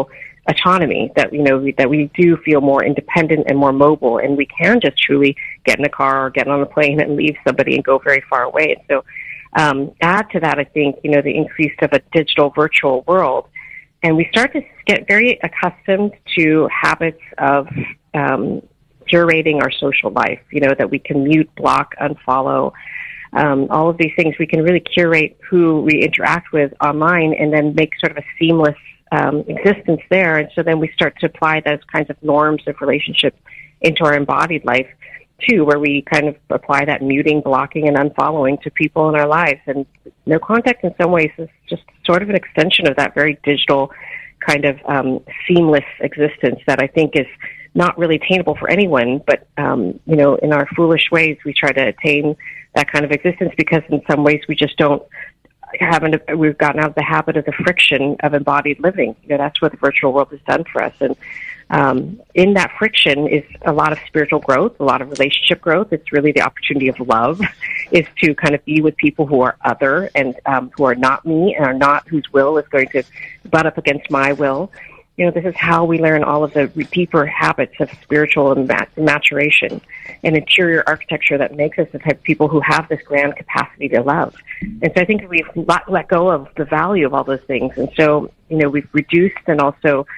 spiritual autonomy, that, that we do feel more independent and more mobile, and we can just truly get in a car or get on a plane and leave somebody and go very far away. And so add to that, I think, the increase of a digital virtual world, and we start to get very accustomed to habits of curating our social life, that we can mute, block, unfollow, all of these things. We can really curate who we interact with online and then make sort of a seamless existence there. And so then we start to apply those kinds of norms of relationship into our embodied life too, where we kind of apply that muting, blocking, and unfollowing to people in our lives. And no contact in some ways is just sort of an extension of that very digital kind of seamless existence that I think is not really attainable for anyone, but in our foolish ways we try to attain that kind of existence because in some ways we just don't we've gotten out of the habit of the friction of embodied living. That's what the virtual world has done for us. And in that friction is a lot of spiritual growth, a lot of relationship growth. It's really the opportunity of love, is to kind of be with people who are other and who are not me and are not, whose will is going to butt up against my will. This is how we learn all of the deeper habits of spiritual maturation and interior architecture that makes us the type of people who have this grand capacity to love. And so I think we've let go of the value of all those things. And so, we've reduced and also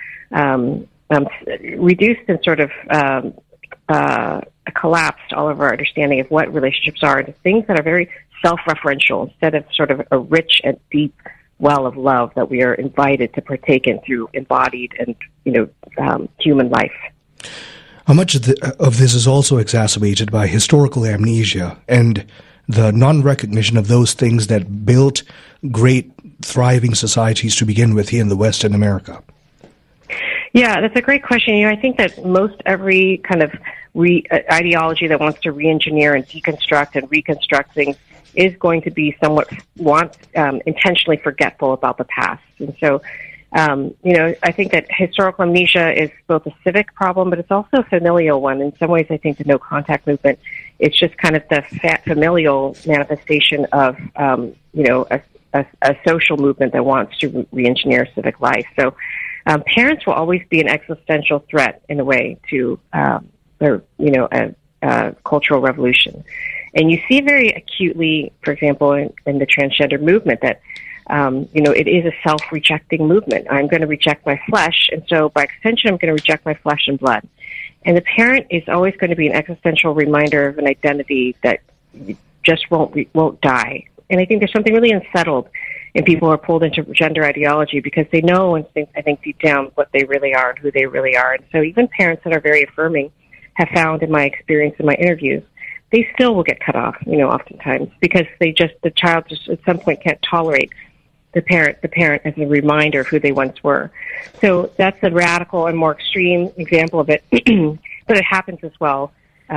reduced and sort of collapsed all of our understanding of what relationships are into things that are very self-referential instead of sort of a rich and deep well of love that we are invited to partake in through embodied and human life. How much of this is also exacerbated by historical amnesia and the non-recognition of those things that built great, thriving societies to begin with here in the West and America? Yeah, that's a great question. I think that most every kind of ideology that wants to re-engineer and deconstruct and reconstruct things is going to be somewhat intentionally forgetful about the past. And so, I think that historical amnesia is both a civic problem, but it's also a familial one. In some ways, I think the no contact movement is just kind of the familial manifestation of, a social movement that wants to re-engineer civic life. So parents will always be an existential threat in a way to, a cultural revolution. And you see very acutely, for example, in the transgender movement that, it is a self-rejecting movement. I'm going to reject my flesh, and so by extension, I'm going to reject my flesh and blood. And the parent is always going to be an existential reminder of an identity that just won't die. And I think there's something really unsettled in people who are pulled into gender ideology because they know and I think deep down what they really are and who they really are. And so even parents that are very affirming have found, in my experience in my interviews, they still will get cut off, oftentimes, because the child just at some point can't tolerate the parent as a reminder of who they once were. So that's a radical and more extreme example of it, but it happens as well.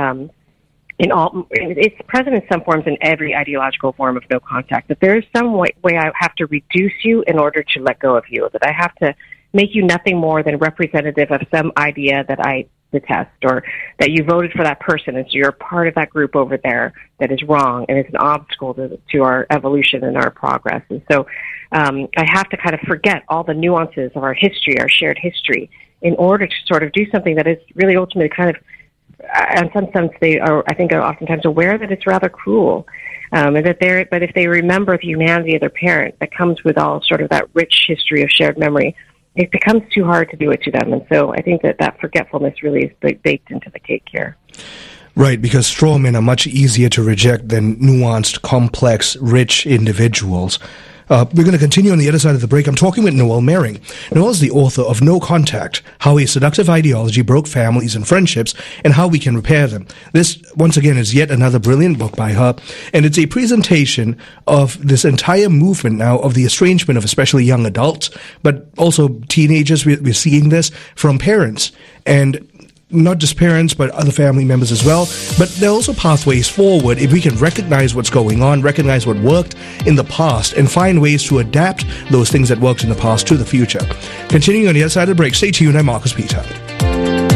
It's present in some forms in every ideological form of no contact, that there is some way I have to reduce you in order to let go of you, that I have to make you nothing more than representative of some idea that I detest, or that you voted for that person and so you're part of that group over there that is wrong and is an obstacle to our evolution and our progress. And so I have to kind of forget all the nuances of our history, our shared history, in order to sort of do something that is really ultimately kind of, in some sense, they are, I think, are oftentimes aware that it's rather cruel. But if they remember the humanity of their parent that comes with all sort of that rich history of shared memory, it becomes too hard to do it to them. And so I think that forgetfulness really is baked into the cake here. Right, because straw men are much easier to reject than nuanced, complex, rich individuals. We're going to continue on the other side of the break. I'm talking with Noelle Mering. Noelle is the author of No Contact, How a Seductive Ideology Broke Families and Friendships and How We Can Repair Them. This, once again, is yet another brilliant book by her, and it's a presentation of this entire movement now of the estrangement of especially young adults, but also teenagers. We're seeing this from parents, and not just parents, but other family members as well. But there are also pathways forward if we can recognize what's going on, recognize what worked in the past, and find ways to adapt those things that worked in the past to the future. Continuing on the other side of the break, stay tuned. I'm Marcus Peter.